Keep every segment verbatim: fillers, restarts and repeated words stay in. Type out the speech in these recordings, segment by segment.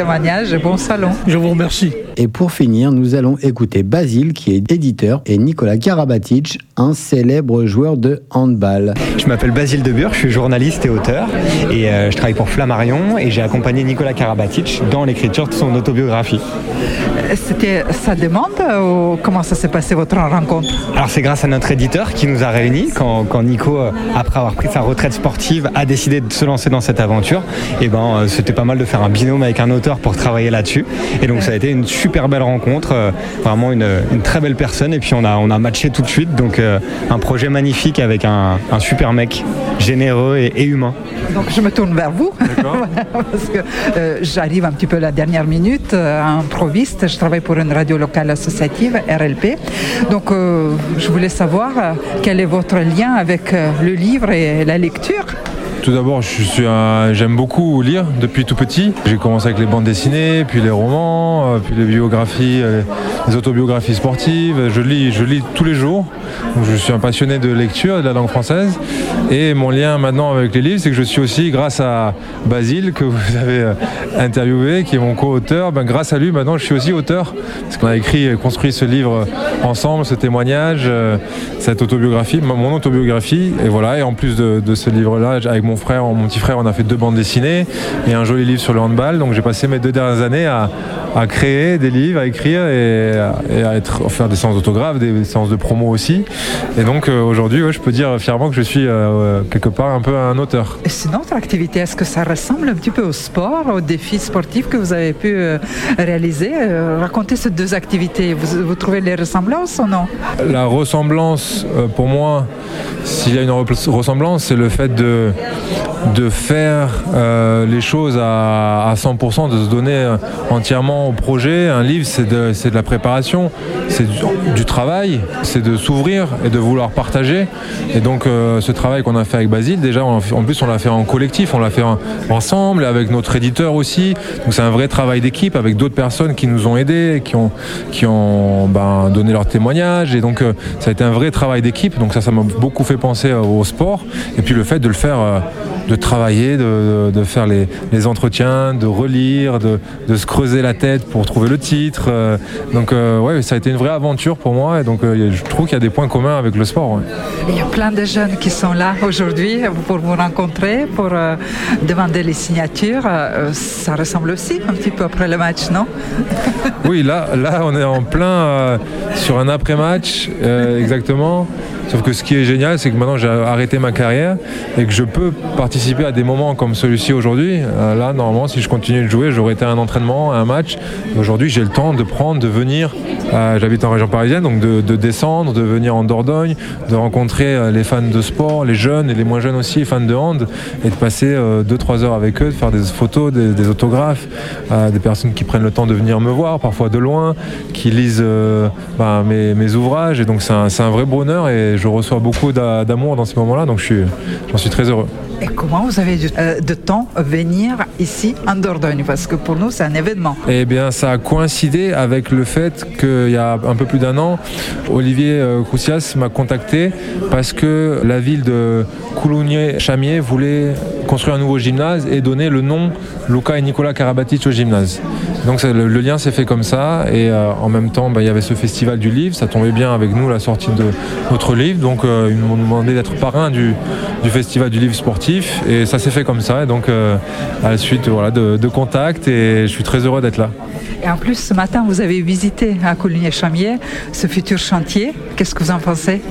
témoignage et bon salon. Je vous remercie. Et pour finir, nous allons écouter Basile, qui est éditeur, et Nikola Karabatic, un célèbre joueur de handball. Je m'appelle Basile Debure, je suis journaliste et auteur, et euh, je travaille pour Flammarion, et j'ai accompagné Nikola Karabatic dans l'écriture de son autobiographie. C'était sa demande ou comment ça s'est passé votre rencontre? Alors c'est grâce à notre éditeur qui nous a réunis quand, quand Nico, après avoir pris sa retraite sportive, a décidé de se lancer dans cette aventure. Et ben c'était pas mal de faire un binôme avec un auteur pour travailler là-dessus. Et donc ça a été une super belle rencontre, vraiment une, une très belle personne. Et puis on a, on a matché tout de suite. Donc euh, un projet magnifique avec un, un super mec, généreux et, et humain. Donc je me tourne vers vous. D'accord. Parce que euh, j'arrive un petit peu à la dernière minute, euh, improviste. Je travaille pour une radio locale associative, R L P. Donc euh, je voulais savoir euh, quel est votre lien avec euh, le livre et la lecture. Tout d'abord, je suis un... j'aime beaucoup lire depuis tout petit. J'ai commencé avec les bandes dessinées, puis les romans, puis les biographies, les autobiographies sportives. Je lis, je lis tous les jours. Donc, je suis un passionné de lecture et de la langue française. Et mon lien maintenant avec les livres, c'est que je suis aussi, grâce à Basile, que vous avez interviewé, qui est mon co-auteur, ben, grâce à lui, maintenant, je suis aussi auteur. Parce qu'on a écrit et construit ce livre ensemble, ce témoignage, cette autobiographie, mon autobiographie. Et voilà. Et en plus de, de ce livre-là, avec mon Mon frère, mon petit frère, on a fait deux bandes dessinées et un joli livre sur le handball. Donc j'ai passé mes deux dernières années à, à créer des livres, à écrire et à, et à être, à faire des séances d'autographes, des séances de promo aussi. Et donc euh, aujourd'hui, ouais, je peux dire fièrement que je suis euh, quelque part un peu un auteur. Et sinon, votre activité, est-ce que ça ressemble un petit peu au sport, aux défis sportifs que vous avez pu euh, réaliser? euh, Racontez ces deux activités. Vous, vous trouvez les ressemblances ou non? La ressemblance, euh, pour moi, s'il y a une ressemblance, c'est le fait de de faire euh, les choses à, à cent pour cent, de se donner entièrement au projet. Un livre, c'est de, c'est de la préparation, c'est du, du travail, c'est de s'ouvrir et de vouloir partager. Et donc euh, ce travail qu'on a fait avec Basile, déjà on, en plus on l'a fait en collectif, on l'a fait en, ensemble, avec notre éditeur aussi. Donc c'est un vrai travail d'équipe avec d'autres personnes qui nous ont aidés, qui ont, qui ont ben, donné leur témoignage. Et donc euh, ça a été un vrai travail d'équipe. Donc ça, ça m'a beaucoup fait penser au sport. Et puis le fait de le faire euh, de travailler, de, de faire les, les entretiens, de relire, de, de se creuser la tête pour trouver le titre. Euh, donc euh, ouais, ça a été une vraie aventure pour moi et donc euh, je trouve qu'il y a des points communs avec le sport. Ouais. Il y a plein de jeunes qui sont là aujourd'hui pour vous rencontrer, pour euh, demander les signatures. Euh, ça ressemble aussi un petit peu après le match, non? Oui, là, là on est en plein euh, sur un après-match, euh, exactement. Sauf que ce qui est génial, c'est que maintenant j'ai arrêté ma carrière et que je peux participer à des moments comme celui-ci aujourd'hui. Euh, là, normalement, si je continue de jouer, j'aurais été à un entraînement, à un match. Et aujourd'hui, j'ai le temps de prendre, de venir. Euh, j'habite en région parisienne, donc de, de descendre, de venir en Dordogne, de rencontrer euh, les fans de sport, les jeunes et les moins jeunes aussi, les fans de hand, et de passer euh, deux trois heures avec eux, de faire des photos, des, des autographes, euh, des personnes qui prennent le temps de venir me voir, parfois de loin, qui lisent euh, ben, mes, mes ouvrages. Et donc c'est un, c'est un vrai bonheur et je reçois beaucoup d'amour dans ces moments-là, donc je suis, j'en suis très heureux. Et comment vous avez euh, de temps venir ici en Dordogne? Parce que pour nous, c'est un événement. Eh bien, ça a coïncidé avec le fait qu'il y a un peu plus d'un an, Olivier euh, Croussias m'a contacté parce que la ville de Coulugné-Chamier voulait construire un nouveau gymnase et donner le nom Luca et Nikola Karabatic au gymnase. Donc ça, le, le lien s'est fait comme ça et euh, en même temps, bah, il y avait ce festival du livre, ça tombait bien avec nous, la sortie de notre livre. Donc euh, ils m'ont demandé d'être parrain du, du festival du livre sportif et ça s'est fait comme ça. Et donc euh, à la suite voilà, de, de contacts et je suis très heureux d'être là. Et en plus, ce matin, vous avez visité à Coulugné-Chamier ce futur chantier. Qu'est-ce que vous en pensez?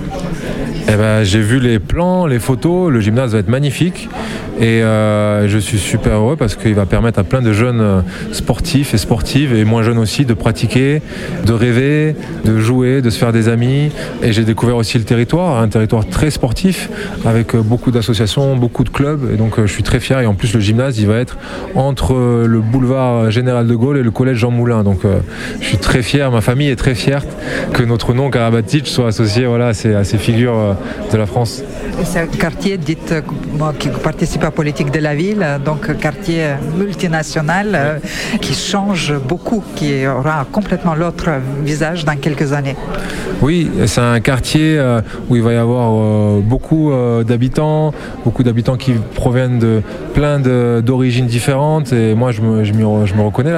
Eh ben, j'ai vu les plans, les photos, le gymnase va être magnifique et euh, je suis super heureux parce qu'il va permettre à plein de jeunes sportifs et sportives et moins jeunes aussi de pratiquer, de rêver, de jouer, de se faire des amis. Et j'ai découvert aussi le territoire, un territoire très sportif avec beaucoup d'associations, beaucoup de clubs et donc je suis très fier. Et en plus le gymnase il va être entre le boulevard Général de Gaulle et le collège Jean Moulin. Donc euh, je suis très fier, ma famille est très fière que notre nom Karabatic soit associé voilà, à, ces, à ces figures euh, de la France. C'est un quartier dit, euh, qui participe à la politique de la ville, donc quartier multinational euh, qui change beaucoup, qui aura complètement l'autre visage dans quelques années. Oui, c'est un quartier euh, où il va y avoir euh, beaucoup euh, d'habitants, beaucoup d'habitants qui proviennent de plein de, d'origines différentes et moi je me, je m'y, je me reconnais là.